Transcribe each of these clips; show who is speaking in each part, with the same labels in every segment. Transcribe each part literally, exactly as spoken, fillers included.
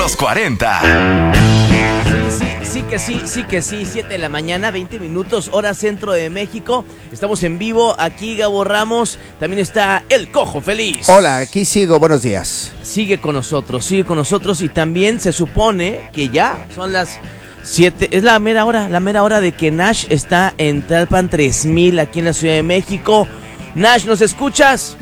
Speaker 1: los cuarenta.
Speaker 2: Sí, sí, sí que sí, sí que sí, siete de la mañana, veinte minutos, hora centro de México. Estamos en vivo, aquí Gabo Ramos, también está El Cojo Feliz.
Speaker 3: Hola, aquí sigo, buenos días.
Speaker 2: Sigue con nosotros, sigue con nosotros y también se supone que ya son las siete, es la mera hora, la mera hora de que Nash está en Tlalpan tres mil aquí en la Ciudad de México. Nash, ¿nos escuchas?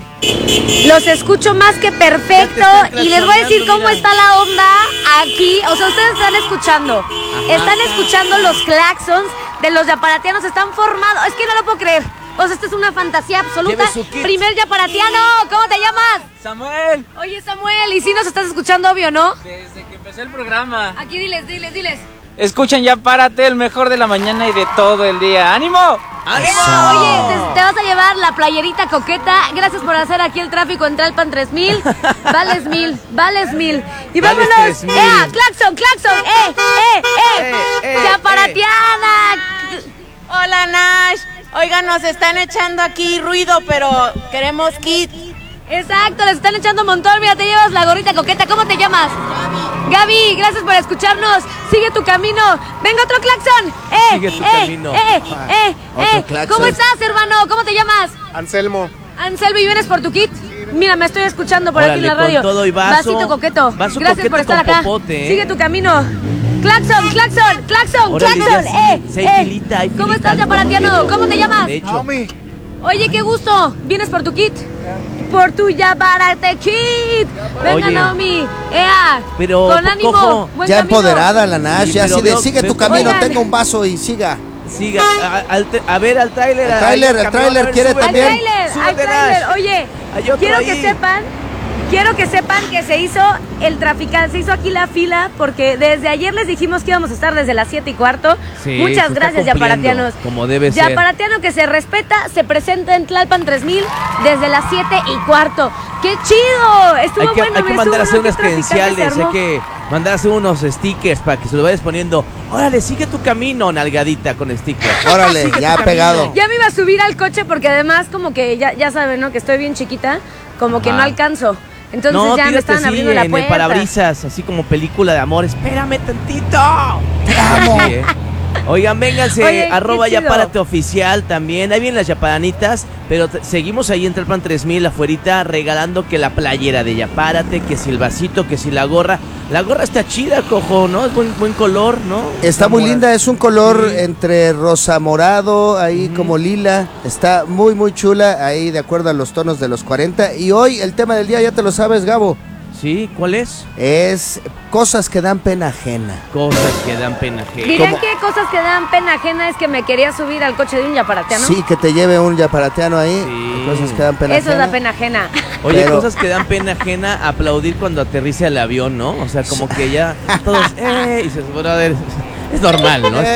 Speaker 4: Los escucho más que perfecto y les voy a decir cómo está la onda aquí. O sea, ustedes están escuchando, Ajá. están escuchando los claxons de los yaparatianos, están formados. Es que no lo puedo creer. O sea, esto es una fantasía absoluta. Primer yaparatiano, ¿cómo te llamas?
Speaker 5: Samuel.
Speaker 4: Oye, Samuel, ¿y si nos estás escuchando, obvio, no?
Speaker 5: Desde que empecé el programa.
Speaker 4: Aquí diles, diles, diles.
Speaker 5: Escuchan Ya Párate, el mejor de la mañana y de todo el día. ¡Ánimo!
Speaker 4: ¡Ánimo! Oye, te, te vas a llevar la playerita coqueta. Gracias por hacer aquí el tráfico en Tlalpan tres mil. Vales mil, vales mil. Y
Speaker 2: vales
Speaker 4: vámonos. ¡Eh! ¡Claxon, claxon! ¡Eh, eh, eh! eh, eh ¡Yaparatiana!
Speaker 6: Eh. Hola, Nash. Oigan, nos están echando aquí ruido, pero queremos kit.
Speaker 4: Exacto, les están echando un montón. Mira, te llevas la gorrita coqueta. ¿Cómo te llamas? Gaby. Gaby, gracias por escucharnos. Sigue tu camino. Venga, otro claxon. Eh,
Speaker 2: Sigue tu
Speaker 4: eh,
Speaker 2: camino.
Speaker 4: Eh, eh, eh, eh. ¿Cómo estás, hermano? ¿Cómo te llamas?
Speaker 7: Anselmo.
Speaker 4: Anselmo, ¿y vienes por tu kit? Mira, me estoy escuchando por
Speaker 2: Órale,
Speaker 4: aquí en la radio.
Speaker 2: Con todo y vaso,
Speaker 4: Vasito coqueto.
Speaker 2: Vaso
Speaker 4: gracias
Speaker 2: coqueto
Speaker 4: por estar acá.
Speaker 2: Popote, ¿eh?
Speaker 4: Sigue tu camino. Claxon, claxon, claxon,
Speaker 2: Órale,
Speaker 4: claxon.
Speaker 2: Ya,
Speaker 4: Eh,
Speaker 2: sí, hay
Speaker 4: eh.
Speaker 2: filita, hay
Speaker 4: ¿Cómo
Speaker 2: filita,
Speaker 4: estás, yaparatiano? ¿Cómo te llamas?
Speaker 2: De hecho.
Speaker 4: Oye, qué gusto. ¿Vienes por tu kit? Por tu Yaparate kit. Venga,
Speaker 2: Oye.
Speaker 4: Naomi. Ea.
Speaker 2: Pero,
Speaker 4: con ánimo.
Speaker 2: Cojo,
Speaker 4: Buen
Speaker 3: ya
Speaker 4: camino.
Speaker 3: empoderada la Nash,
Speaker 2: Sí,
Speaker 3: ya
Speaker 2: pero
Speaker 3: así de
Speaker 2: veo-
Speaker 3: sigue
Speaker 2: veo-
Speaker 3: tu camino,
Speaker 4: Oigan.
Speaker 3: tenga un vaso y siga.
Speaker 2: Siga, a, al, a ver al tráiler.
Speaker 3: El tráiler, el tráiler quiere
Speaker 4: Al
Speaker 3: también.
Speaker 4: trailer, al
Speaker 2: Súbete,
Speaker 4: trailer.
Speaker 2: Nash.
Speaker 4: Oye,
Speaker 2: Hay otro
Speaker 4: quiero
Speaker 2: ahí.
Speaker 4: que sepan, quiero que sepan que se hizo el traficante, se hizo aquí la fila porque desde ayer les dijimos que íbamos a estar desde las siete y cuarto.
Speaker 2: Sí,
Speaker 4: Muchas
Speaker 2: se está
Speaker 4: gracias,
Speaker 2: cumpliendo,
Speaker 4: yaparatianos.
Speaker 2: como debe ser.
Speaker 4: Yaparatiano que se respeta, se presenta en Tlalpan tres mil desde las siete y cuarto. ¡Qué chido! Estuvo
Speaker 2: Hay que,
Speaker 4: bueno.
Speaker 2: hay que
Speaker 4: me
Speaker 2: mandar a
Speaker 4: estuvo
Speaker 2: hacer unas
Speaker 4: bueno, qué traficante se
Speaker 2: credenciales, hay
Speaker 4: armó.
Speaker 2: que mandar a hacer unos stickers para que se lo vayas poniendo. Órale, sigue tu camino, nalgadita con stickers.
Speaker 3: Órale,
Speaker 2: Sigue
Speaker 3: ya
Speaker 2: tu
Speaker 3: pegado.
Speaker 2: camino.
Speaker 4: Ya me iba a subir al coche porque además como que ya, ya saben, ¿no? Que estoy bien chiquita, como que
Speaker 2: Ajá.
Speaker 4: no alcanzo. Entonces
Speaker 2: No,
Speaker 4: ya me
Speaker 2: tírate
Speaker 4: estaban
Speaker 2: así
Speaker 4: abriendo la
Speaker 2: en el
Speaker 4: puerta.
Speaker 2: parabrisas, así como película de amor. Espérame tantito. Te amo. Sí, ¿eh? Oigan, vénganse,
Speaker 4: Oye, qué
Speaker 2: arroba
Speaker 4: chido.
Speaker 2: Yapárate oficial también. Ahí vienen las yaparanitas, pero t- seguimos ahí en Tlalpan tres mil afuerita regalando que la playera de Yapárate, que si el vasito, que si la gorra. La gorra está chida, Cojo, ¿no? Es buen, buen color, ¿no?
Speaker 3: Está muy
Speaker 2: Morado.
Speaker 3: linda, es un color
Speaker 2: Sí.
Speaker 3: entre rosa morado, ahí
Speaker 2: Ujú.
Speaker 3: como lila. Está muy, muy chula, ahí de acuerdo a los tonos de los cuarenta. Y hoy el tema del día, ya te lo sabes, Gabo,
Speaker 2: Sí, ¿cuál es?
Speaker 3: es cosas que dan pena ajena.
Speaker 2: Cosas que dan pena ajena.
Speaker 4: ¿Dirían
Speaker 3: ¿Cómo?
Speaker 4: que cosas que dan pena ajena es que me quería subir al coche de un yaparatiano?
Speaker 3: Sí, que te lleve un yaparatiano ahí,
Speaker 2: Sí.
Speaker 3: cosas que dan pena
Speaker 4: Eso es
Speaker 3: ajena.
Speaker 4: la pena ajena.
Speaker 2: Oye,
Speaker 3: Pero-
Speaker 2: cosas que dan pena ajena, aplaudir cuando aterriza el avión, ¿no? O sea, como que ya todos, ¡eh! Y dices, brother, es normal, ¿no? Es-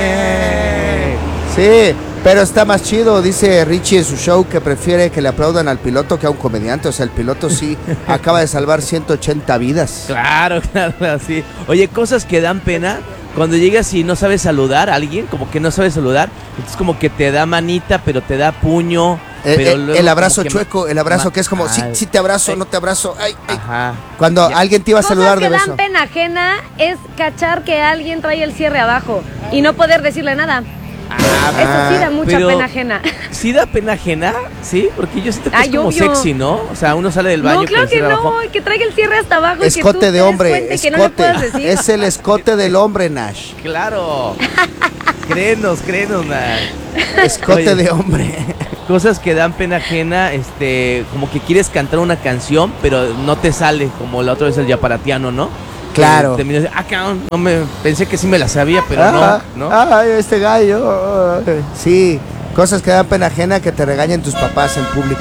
Speaker 3: Eh. Sí, pero está más chido, dice Richie en su show, que prefiere que le aplaudan al piloto que a un comediante. O sea, el piloto sí acaba de salvar ciento ochenta vidas.
Speaker 2: Claro, claro, así. Oye, cosas que dan pena. Cuando llegas y no sabes saludar a alguien, como que no sabes saludar, entonces como que te da manita, pero te da puño.
Speaker 3: El,
Speaker 2: pero
Speaker 3: el-
Speaker 2: luego
Speaker 3: el abrazo
Speaker 2: como que
Speaker 3: chueco, el abrazo
Speaker 2: ma-
Speaker 3: que es como, sí,
Speaker 2: Ay.
Speaker 3: sí te abrazo,
Speaker 2: Ay.
Speaker 3: no te abrazo. Ay, ay.
Speaker 2: Ajá.
Speaker 3: Cuando
Speaker 2: Ya.
Speaker 3: alguien te iba a
Speaker 4: Cosas
Speaker 3: saludar
Speaker 4: que
Speaker 3: de beso.
Speaker 4: dan pena ajena es cachar que alguien trae el cierre abajo y no poder decirle nada.
Speaker 2: Ah,
Speaker 4: Eso sí da mucha
Speaker 2: pero-
Speaker 4: pena ajena.
Speaker 2: ¿Sí da pena ajena? Sí, porque yo siento que
Speaker 4: Ay,
Speaker 2: es como
Speaker 4: obvio.
Speaker 2: sexy, ¿no? O sea, uno sale del baño
Speaker 4: No, claro
Speaker 2: con el
Speaker 4: que
Speaker 2: cierre
Speaker 4: no,
Speaker 2: abajo.
Speaker 4: y que traiga el cierre hasta abajo y que tú
Speaker 3: Escote
Speaker 4: te
Speaker 3: de
Speaker 4: des
Speaker 3: hombre,
Speaker 4: cuenta y que no le
Speaker 3: escote.
Speaker 4: puedas decir.
Speaker 3: Es el escote del hombre, Nash.
Speaker 2: Claro. créenos, créenos, Nash.
Speaker 3: Escote
Speaker 2: Oye.
Speaker 3: de hombre.
Speaker 2: Cosas que dan pena ajena, este, como que quieres cantar una canción, pero no te sale, como la otra vez el yaparatiano, ¿no?
Speaker 3: Claro.
Speaker 2: Que terminas de, ah, cabrón, no me, pensé que sí me la sabía, pero
Speaker 3: Ah,
Speaker 2: no, ¿no?
Speaker 3: Ay, este gallo. Sí, cosas que dan pena ajena, que te regañen tus papás en público.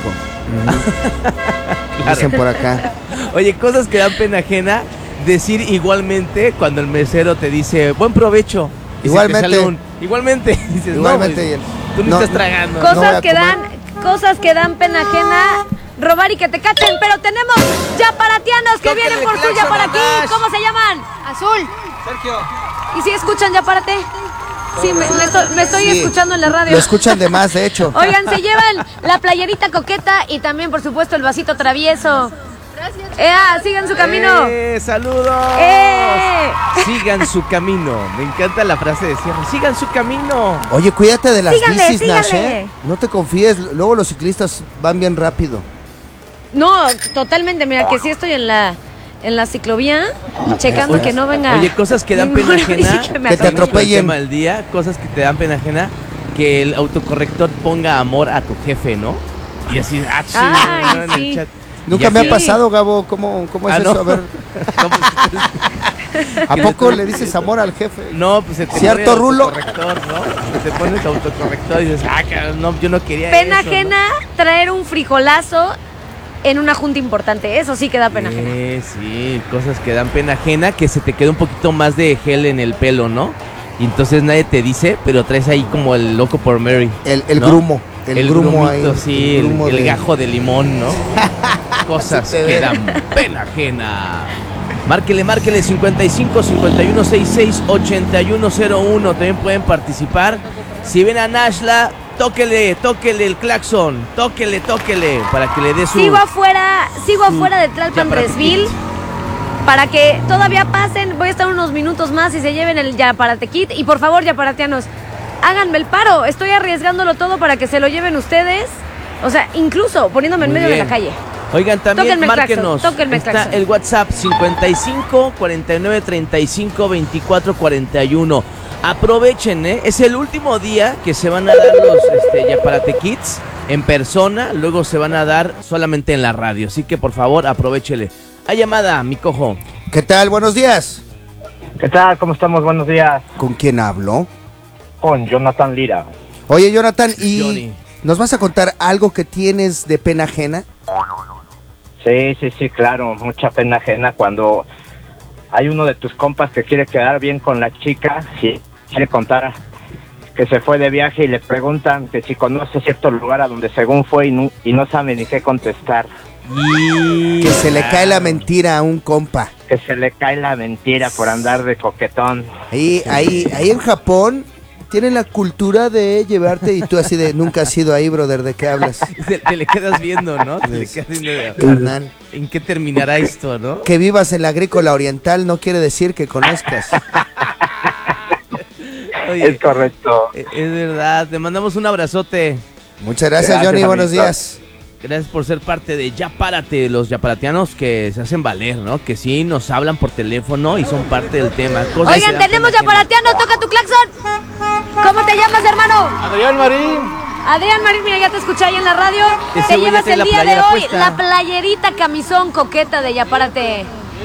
Speaker 2: Claro.
Speaker 3: Dicen por acá.
Speaker 2: Oye, cosas que dan pena ajena, decir igualmente cuando el mesero te dice, buen provecho. Y se
Speaker 3: Igualmente.
Speaker 2: te sale un, igualmente. Y dices,
Speaker 3: Igualmente,
Speaker 2: no,
Speaker 3: y el-
Speaker 2: pues, tú no,
Speaker 3: no,
Speaker 2: estás tragando.
Speaker 3: no voy
Speaker 4: Cosas
Speaker 3: a
Speaker 4: que
Speaker 3: comer.
Speaker 4: dan, cosas que dan pena ajena, robar y que te cachen, pero tenemos yaparatianos que
Speaker 2: Tóquenle
Speaker 4: vienen por
Speaker 2: claxon
Speaker 4: suya para
Speaker 2: a
Speaker 4: aquí.
Speaker 2: Nash.
Speaker 4: ¿Cómo se llaman? Azul.
Speaker 5: Sergio.
Speaker 4: ¿Y si escuchan Yapárate? Sí, me, me estoy, me estoy
Speaker 3: Sí,
Speaker 4: escuchando en la radio.
Speaker 3: Lo escuchan de más, de hecho.
Speaker 4: Oigan, se llevan la playerita coqueta y también, por supuesto, el vasito travieso. ¡Ea! ¡Sigan su camino!
Speaker 2: ¡Eh! ¡Saludos!
Speaker 4: ¡Eh!
Speaker 2: Sigan su camino. Me encanta la frase de cierre. Sigan su camino.
Speaker 3: Oye, cuídate de las
Speaker 4: Síganle,
Speaker 3: bicis, Nash,
Speaker 4: síganle.
Speaker 3: ¿eh? No te confíes, luego los ciclistas van bien rápido.
Speaker 4: No, totalmente. Mira, que sí estoy en la en la ciclovía, checando
Speaker 2: Oye,
Speaker 4: que no venga.
Speaker 2: Oye, cosas que dan pena
Speaker 4: ninguna
Speaker 2: ajena.
Speaker 4: bici que me
Speaker 3: Que te
Speaker 4: atropelle.
Speaker 3: atropellen.
Speaker 2: El tema del día, cosas que te dan pena ajena. Que el autocorrector ponga amor a tu jefe, ¿no? Y así, ah, sí,
Speaker 4: Ay,
Speaker 2: ¿no? En
Speaker 4: sí.
Speaker 2: el chat.
Speaker 3: Nunca
Speaker 2: Ya
Speaker 3: me
Speaker 2: sí.
Speaker 3: ha pasado, Gabo. ¿Cómo, cómo es
Speaker 2: Ah,
Speaker 3: eso?
Speaker 2: ¿no?
Speaker 3: A ver,
Speaker 2: No, pues,
Speaker 3: ¿a poco le dices amor al jefe?
Speaker 2: no, pues se te
Speaker 3: ¿Cierto,
Speaker 2: pone el
Speaker 3: Rulo?
Speaker 2: autocorrector, ¿no? Se te pone el autocorrector y dices, ah, cabrón, no, yo no quería
Speaker 4: Pena
Speaker 2: eso,
Speaker 4: ajena, traer un frijolazo en una junta importante. Eso sí que da
Speaker 2: ¿no?
Speaker 4: pena ajena.
Speaker 2: Eh, sí, cosas que dan pena ajena, que se te queda un poquito más de gel en el pelo, ¿no? Y entonces nadie te dice, pero traes ahí como el loco por Mary.
Speaker 3: El, el
Speaker 2: ¿no?
Speaker 3: grumo. El,
Speaker 2: El
Speaker 3: grumo
Speaker 2: grumito,
Speaker 3: ahí.
Speaker 2: sí, el,
Speaker 3: grumo
Speaker 2: el
Speaker 3: de-
Speaker 2: gajo de limón, ¿no? Cosas
Speaker 3: Se te
Speaker 2: que
Speaker 3: ve.
Speaker 2: dan pena ajena. Márquele, márquele cincuenta y cinco, cincuenta y uno, sesenta y seis, ochenta y uno cero uno. También pueden participar. Si ven a Nashla, tóquele, tóquele el claxon. Tóquele, tóquele. Para que le dé su.
Speaker 4: Sigo afuera, sigo afuera de Tlalpan
Speaker 2: para
Speaker 4: tres mil. Para que todavía pasen, voy a estar unos minutos más y se lleven el Yaparate Kit. Y por favor, yaparatianos, háganme el paro. Estoy arriesgándolo todo para que se lo lleven ustedes. O sea, incluso poniéndome en
Speaker 2: Muy
Speaker 4: medio de
Speaker 2: bien.
Speaker 4: la calle.
Speaker 2: Oigan, también
Speaker 4: Tóquenme el claxon,
Speaker 2: márquenos.
Speaker 4: tóquenme el
Speaker 2: Está
Speaker 4: claxon.
Speaker 2: el WhatsApp cincuenta y cinco, cuarenta y nueve, treinta y cinco, veinticuatro, cuarenta y uno. Aprovechen, ¿eh? Es el último día que se van a dar los este, Yaparate Kits en persona. Luego se van a dar solamente en la radio. Así que por favor, aprovechele. Hay llamada, mi cojo.
Speaker 3: ¿Qué tal? Buenos días.
Speaker 1: ¿Qué tal? ¿Cómo estamos? Buenos días.
Speaker 3: ¿Con quién hablo?
Speaker 1: Con Jonathan Lira.
Speaker 3: Oye, Jonathan, ¿y
Speaker 2: Johnny.
Speaker 3: nos vas a contar algo que tienes de pena ajena?
Speaker 1: Sí, sí, sí, claro. Mucha pena ajena cuando hay uno de tus compas que quiere quedar bien con la chica y quiere contar que se fue de viaje y le preguntan que si conoce cierto lugar a donde según fue y no, y no sabe ni qué contestar.
Speaker 2: Y...
Speaker 3: Que se le cae la mentira a un compa.
Speaker 1: Que se le cae la mentira por andar de coquetón.
Speaker 3: Ahí, ahí, ahí en Japón tienen la cultura de llevarte y tú así de nunca has ido ahí, brother, ¿de qué hablas?
Speaker 2: Te, te le quedas viendo, ¿no? Te le quedas viendo de-
Speaker 3: Carnal.
Speaker 2: ¿En qué terminará esto, no?
Speaker 3: Que vivas en la agrícola oriental no quiere decir que conozcas.
Speaker 2: Oye,
Speaker 1: Es correcto.
Speaker 2: e- es verdad. Te mandamos un abrazote.
Speaker 3: Muchas gracias,
Speaker 1: Gracias,
Speaker 3: Johnny, buenos
Speaker 1: amiguito.
Speaker 3: días.
Speaker 2: Gracias por ser parte de Ya Párate, los yaparatianos que se hacen valer, ¿no? Que sí nos hablan por teléfono y son parte del tema. Cosas que
Speaker 4: Oigan,
Speaker 2: dan
Speaker 4: tenemos
Speaker 2: pena ajena.
Speaker 4: yaparatiano, toca tu claxon. ¿Cómo te llamas, hermano?
Speaker 1: Adrián Marín.
Speaker 4: Adrián Marín, mira, ya te escuché ahí en la radio.
Speaker 2: Ese
Speaker 4: Te
Speaker 2: güey ya
Speaker 4: llevas
Speaker 2: trae
Speaker 4: el
Speaker 2: la
Speaker 4: día de
Speaker 2: playera
Speaker 4: hoy
Speaker 2: puesta.
Speaker 4: la playerita camisón coqueta de Yaparate.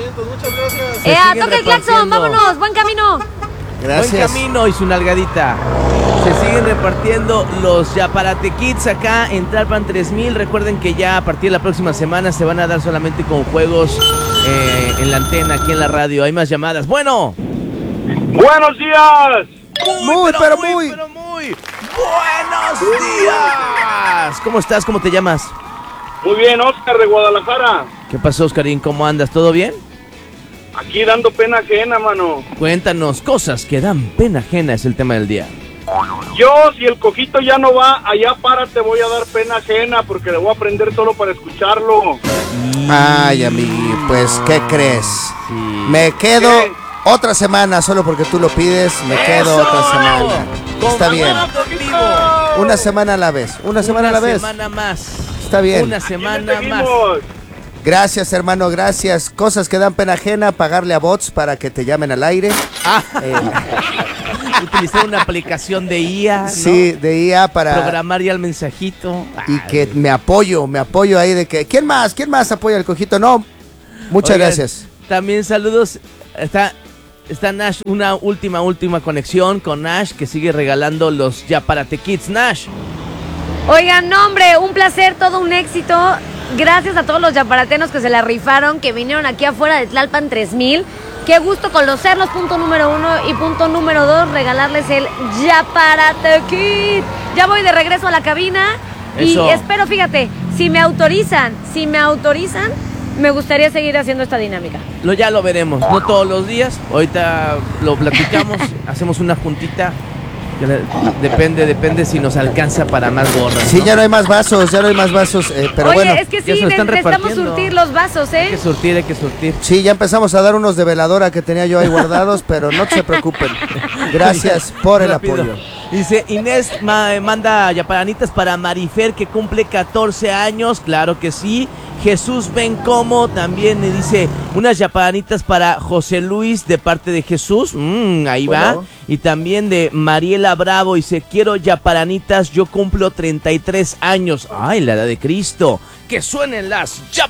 Speaker 2: Se
Speaker 4: Ea,
Speaker 2: siguen
Speaker 4: toca el claxon,
Speaker 2: repartiendo.
Speaker 4: vámonos, buen camino.
Speaker 3: Gracias.
Speaker 2: Buen camino y su nalgadita. Se siguen repartiendo los Yaparate Kits acá en Tlalpan tres mil. Recuerden que ya a partir de la próxima semana se van a dar solamente con juegos eh, en la antena, aquí en la radio. Hay más llamadas. Bueno.
Speaker 1: Buenos días.
Speaker 3: Muy, pero muy.
Speaker 2: pero muy. Buenos días. ¿Cómo estás? ¿Cómo te llamas?
Speaker 7: Muy bien, Oscar de Guadalajara.
Speaker 2: ¿Qué pasó, Oscarín? ¿Cómo andas? ¿Todo bien?
Speaker 7: Aquí dando pena ajena, mano.
Speaker 2: Cuéntanos, cosas que dan pena ajena es el tema del día.
Speaker 7: Yo, si el cojito ya no va, allá párate, voy a dar pena ajena porque le voy a aprender solo para escucharlo.
Speaker 3: Ay, amigui, pues, ¿qué crees?
Speaker 2: Sí.
Speaker 3: Me quedo
Speaker 7: ¿Qué?
Speaker 3: otra semana, solo porque tú lo pides, me quedo
Speaker 2: ¡Eso!
Speaker 3: otra semana. Está bien.
Speaker 2: Contigo.
Speaker 3: Una semana a la vez, una semana a la vez.
Speaker 2: Una semana más.
Speaker 3: Está bien.
Speaker 2: Una
Speaker 7: ¿Quién
Speaker 2: semana más.
Speaker 7: seguimos?
Speaker 3: Gracias, hermano, gracias. Cosas que dan pena ajena, pagarle a bots para que te llamen al aire.
Speaker 2: Ah,
Speaker 3: Eh,
Speaker 2: utilizar una aplicación de I A, ¿no?
Speaker 3: sí, de I A para...
Speaker 2: Programar ya el mensajito.
Speaker 3: Y
Speaker 2: Ay.
Speaker 3: que me apoyo, me apoyo ahí de que... ¿Quién más? ¿Quién más apoya al cojito? No, muchas
Speaker 2: Oigan,
Speaker 3: gracias.
Speaker 2: También saludos. Está, está Nash, una última, última conexión con Nash que sigue regalando los Yaparate Kits. Nash.
Speaker 4: Oigan, no, hombre, un placer, todo un éxito. Gracias a todos los yaparatenos que se la rifaron, que vinieron aquí afuera de Tlalpan tres mil. Qué gusto conocerlos, punto número uno. Y punto número dos, regalarles el Yaparate Kit. Ya voy de regreso a la cabina.
Speaker 2: Eso.
Speaker 4: Y espero, fíjate, si me autorizan, si me autorizan, me gustaría seguir haciendo esta dinámica.
Speaker 2: Lo, ya lo veremos, no todos los días. Ahorita lo platicamos, hacemos una juntita Depende, depende si nos alcanza para más gorras.
Speaker 3: Sí,
Speaker 2: ¿no?
Speaker 3: ya no hay más vasos, ya no hay más vasos, eh, pero
Speaker 4: Oye,
Speaker 3: bueno.
Speaker 4: es que
Speaker 2: ya
Speaker 4: sí,
Speaker 2: se lo están
Speaker 4: necesitamos
Speaker 2: repartiendo.
Speaker 4: surtir los vasos,
Speaker 2: Hay que
Speaker 4: ¿eh?
Speaker 2: surtir, hay que surtir.
Speaker 3: Sí, ya empezamos a dar unos de veladora que tenía yo ahí guardados, pero no se preocupen. Gracias por el
Speaker 2: Rápido.
Speaker 3: apoyo.
Speaker 2: Dice Inés ma- manda yaparanitas para Marifer que cumple catorce años, claro que sí. Jesús ven cómo también le dice unas yaparanitas para José Luis de parte de Jesús, mm, ahí va.
Speaker 3: Bueno.
Speaker 2: Y también de Mariela Bravo, dice quiero yaparanitas, yo cumplo treinta y tres años. Ay, la edad de Cristo. Que suenen las yaparanitas.